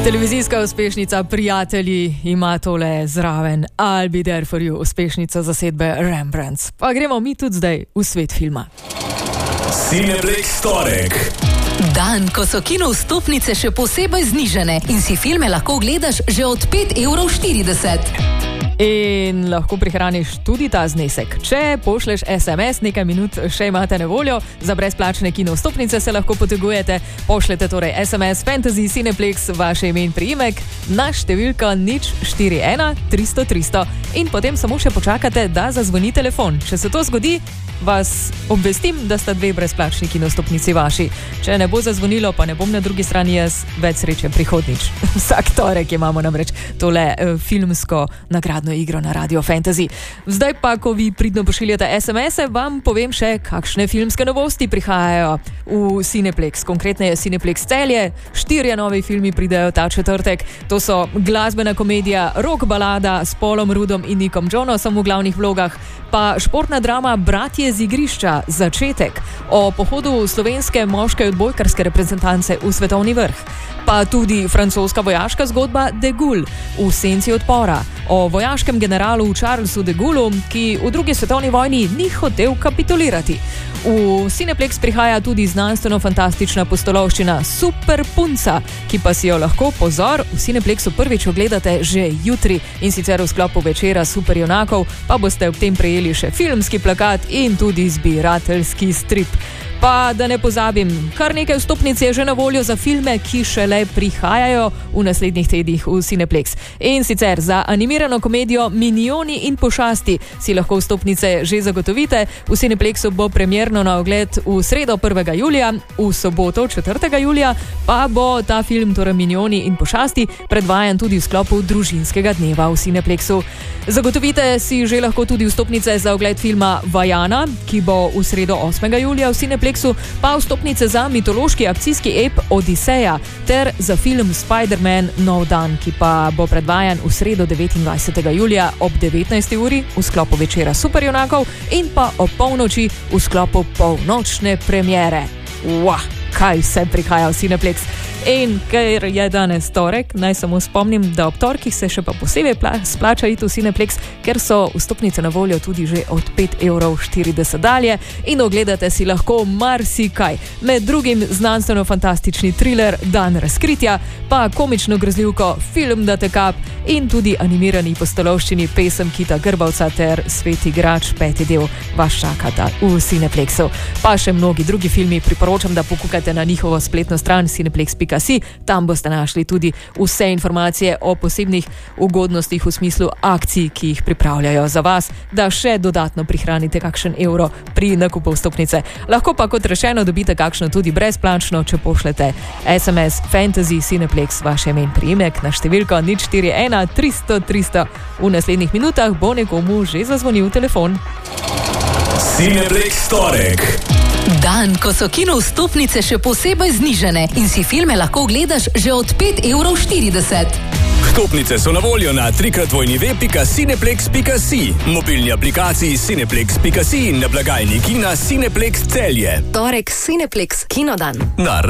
Televizijska uspešnica Prijatelji ima tole zraven I'll be there for you, uspešnica zasedbe Rembrandts. Pa gremo mi tudi zdaj v svet filma. Cineplex torek. Dan, ko so kino vstopnice še posebej znižane in si filme lahko gledaš že od 5,40 €. In lahko prihraniš tudi ta znesek. Če pošleš SMS, nekaj minut še imate na voljo, za brezplačne kino vstopnice se lahko potegujete. Pošljete torej SMS Fantasy Cineplex, vaše ime in priimek, na številko 041 300 300 in potem samo še počakate, da zazvoni telefon. Če se to zgodi, vas obvestim, da sta 2 brezplačni kino vstopnici vaši. Če ne bo zazvonilo, pa ne bom na drugi strani jaz, več sreče prihodnič. Vsak torek imamo namreč tole filmsko nagradno igro na Radio Fantasy. Zdaj pa, ko vi pridno pošiljate SMS-e, vam povem še, kakšne filmske novosti prihajajo v Cineplex. Konkretno je Cineplex Celje, 4 novi filmi pridejo ta četrtek. To so glasbena komedija, rock balada s Paulom Rudom in Nickom Jonasom v glavnih vlogah, pa športna drama Bratje z igrišča, začetek, o pohodu slovenske moške odbojkarske reprezentance v svetovni vrh. Pa tudi francoska vojaška zgodba De Gaulle, v senci odpora, o vojaškem generalu Charlesu de Gaullu, ki v drugi svetovni vojni ni hotel kapitulirati. V Cineplex prihaja tudi znanstveno-fantastična pustolovščina Super punca, ki pa si jo lahko, pozor, v Cineplexu prvič ogledate že jutri, in sicer v sklopu večera super junakov, pa boste ob tem prejeli še filmski plakat in tudi zbirateljski strip. Pa da ne pozabim, kar nekaj vstopnic je že na voljo za filme, ki šele prihajajo v naslednjih tednih v Cineplex. In sicer za animirano komedijo Minioni in pošasti si lahko vstopnice že zagotovite. V Cineplexu bo premierno na ogled v sredo 1. julija, v soboto 4. julija pa bo ta film, torej Minioni in pošasti, predvajan tudi v sklopu družinskega dneva v Cineplexu. Zagotovite si že lahko tudi vstopnice za ogled filma Vajana, ki bo v sredo 8. julija v Cineplexu, pa vstopnice za mitološki akcijski ep Odiseja ter za film Spider-Man Nov dan, ki pa bo predvajan v sredo 29. julija ob 19. uri v sklopu večera superjunakov in pa ob polnoči v sklopu polnočne premiere. Kaj vse prihaja v Cineplex. In ker je danes torek, naj samo spomnim, da ob torkih se še pa posebej splača iti v Cineplex, ker so vstopnice na voljo tudi že od 5,40 € dalje in ogledate si lahko marsikaj. Med drugim znanstveno-fantastični thriller Dan razkritja, pa komično grozljivko Film da te kap in tudi animirani pustolovščini Pesem Kita Grbavca ter Svet igrač 5. del vas čakata v Cineplexu. Pa še mnogi drugi filmi, priporočam, da pokukate na njihovo spletno stran cineplex.si, tam boste našli tudi vse informacije o posebnih ugodnostih v smislu akcij, ki jih pripravljajo za vas, da še dodatno prihranite kakšen evro pri nakupu vstopnice. Lahko pa, kot rečeno, dobite kakšno tudi brezplačno, če pošljete SMS Fantasy Cineplex, vaše ime in priimek na številko 041 300 300. V naslednjih minutah bo nekomu že zazvonil telefon. Cineplex torek. Dan, ko so kino vstopnice še posebej znižane in si filme lahko gledaš že od 5,40 €. Vstopnice so na voljo na www.cineplex.si, mobilni aplikaciji Cineplex.si in na blagajni kina Cineplex Celje. Torek Cineplex Kinodan.